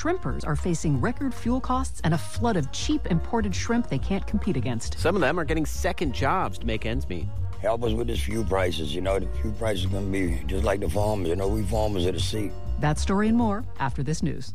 shrimpers are facing record fuel costs and a flood of cheap imported shrimp they can't compete against. Some of them are getting second jobs to make ends meet. Help us with this fuel prices. The fuel prices are going to be just like the farmers. We farmers at the sea. That story and more after this news.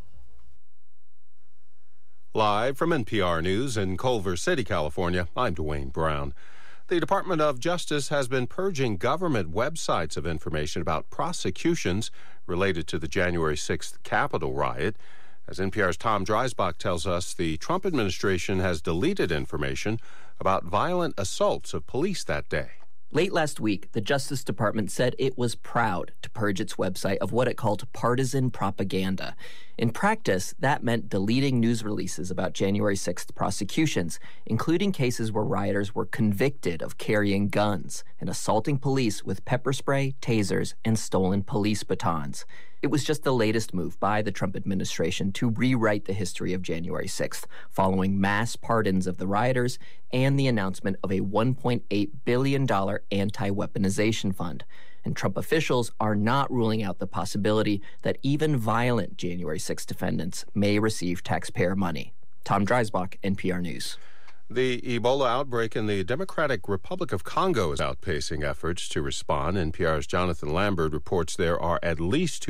Live from NPR News in Culver City, California, I'm Dwayne Brown. The Department of Justice has been purging government websites of information about prosecutions related to the January 6th Capitol riot. As NPR's Tom Dreisbach tells us, the Trump administration has deleted information about violent assaults of police that day. Late last week, the Justice Department said it was proud to purge its website of what it called partisan propaganda. In practice, that meant deleting news releases about January 6th prosecutions, including cases where rioters were convicted of carrying guns and assaulting police with pepper spray, tasers, and stolen police batons. It was just the latest move by the Trump administration to rewrite the history of January 6th, following mass pardons of the rioters and the announcement of a $1.8 billion anti-weaponization fund. And Trump officials are not ruling out the possibility that even violent January 6th defendants may receive taxpayer money. Tom Dreisbach, NPR News. The Ebola outbreak in the Democratic Republic of Congo is outpacing efforts to respond. NPR's Jonathan Lambert reports there are at least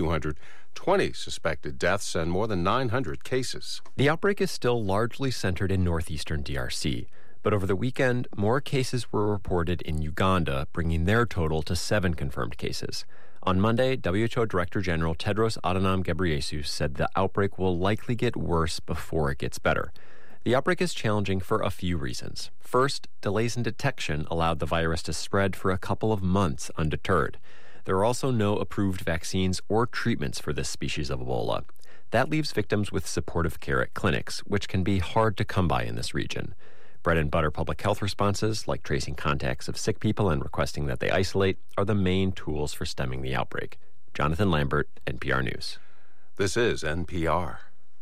220 suspected deaths and more than 900 cases. The outbreak is still largely centered in northeastern DRC. But over the weekend, more cases were reported in Uganda, bringing their total to 7 confirmed cases. On Monday, WHO Director General Tedros Adhanom Ghebreyesus said the outbreak will likely get worse before it gets better. The outbreak is challenging for a few reasons. First, delays in detection allowed the virus to spread for a couple of months undeterred. There are also no approved vaccines or treatments for this species of Ebola. That leaves victims with supportive care at clinics, which can be hard to come by in this region. Bread-and-butter public health responses, like tracing contacts of sick people and requesting that they isolate, are the main tools for stemming the outbreak. Jonathan Lambert, NPR News. This is NPR.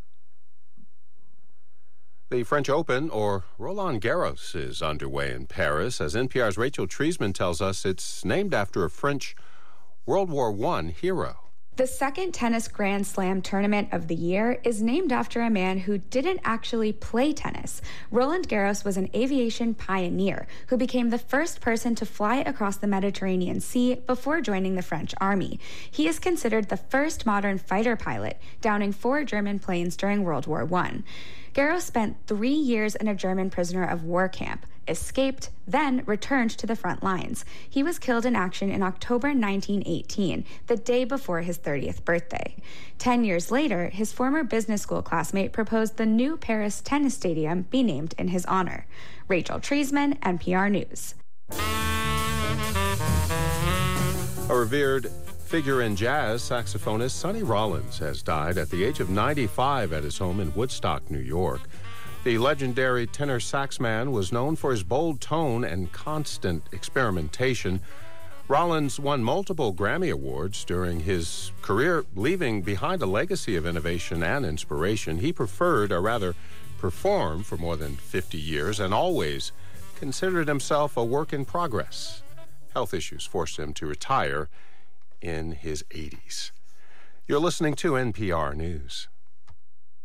The French Open, or Roland Garros, is underway in Paris. As NPR's Rachel Treisman tells us, it's named after a French World War I hero. The second tennis Grand Slam tournament of the year is named after a man who didn't actually play tennis. Roland Garros was an aviation pioneer who became the first person to fly across the Mediterranean Sea before joining the French army. He is considered the first modern fighter pilot, downing 4 German planes during World War I. Garros spent 3 years in a German prisoner of war camp, escaped, then returned to the front lines. He was killed in action in October 1918, the day before his 30th birthday. 10 years later, his former business school classmate proposed the new Paris tennis stadium be named in his honor. Rachel Treisman, NPR News. A revered figure in jazz, saxophonist Sonny Rollins has died at the age of 95 at his home in Woodstock, New York. The legendary tenor saxman was known for his bold tone and constant experimentation. Rollins won multiple Grammy Awards during his career, leaving behind a legacy of innovation and inspiration. He preferred, or rather performed, for more than 50 years and always considered himself a work in progress. Health issues forced him to retire in his 80s. You're listening to NPR News.